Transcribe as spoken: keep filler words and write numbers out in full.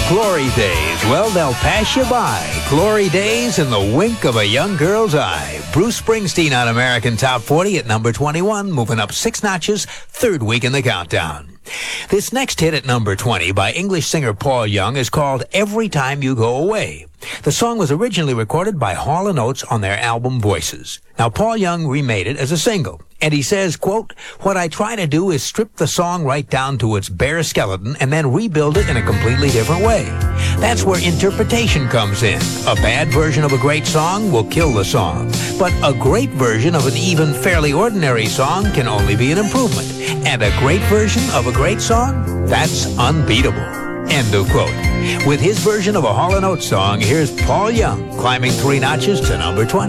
Glory days, well, they'll pass you by. Glory days in the wink of a young girl's eye. Bruce Springsteen on American Top forty at number twenty-one, moving up six notches, third week in the countdown. This next hit at number twenty by English singer Paul Young is called Every Time You Go Away. The song was originally recorded by Hall and Oates on their album Voices. Now, Paul Young remade it as a single, and he says, quote, "What I try to do is strip the song right down to its bare skeleton and then rebuild it in a completely different way. That's where interpretation comes in. A bad version of a great song will kill the song, but a great version of an even fairly ordinary song can only be an improvement. And a great version of a great song, that's unbeatable." End of quote. With his version of a Hall and Oates song, here's Paul Young climbing three notches to number twenty.